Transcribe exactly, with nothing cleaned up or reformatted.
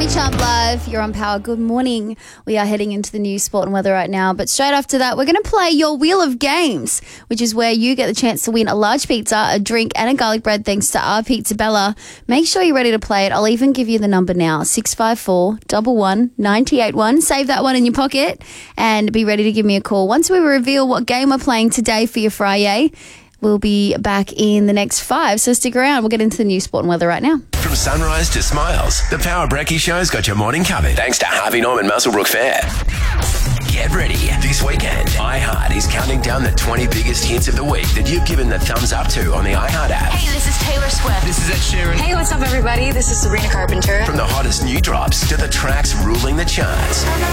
Champ Live, you're on Power. Good morning. We are heading into the news, sport and weather right now. But straight after that, we're going to play your Wheel of Games, which is where you get the chance to win a large pizza, a drink and a garlic bread thanks to our Pizza Bella. Make sure you're ready to play it. I'll even give you the number now, six five four, one one, nine eight one. Save that one in your pocket and be ready to give me a call. Once we reveal what game we're playing today for your Friday, we'll be back in the next five, so stick around. We'll get into the news, sport and weather right now. From sunrise to smiles, the Power Brekkie Show's got your morning covered. Thanks to Harvey Norman Muswellbrook Fair. Get ready. This weekend, iHeart is counting down the twenty biggest hits of the week that you've given the thumbs up to on the iHeart app. Hey, this is Taylor Swift. This is Ed Sheeran. Hey, what's up, everybody? This is Sabrina Carpenter. From the hottest new drops to the tracks ruling the charts.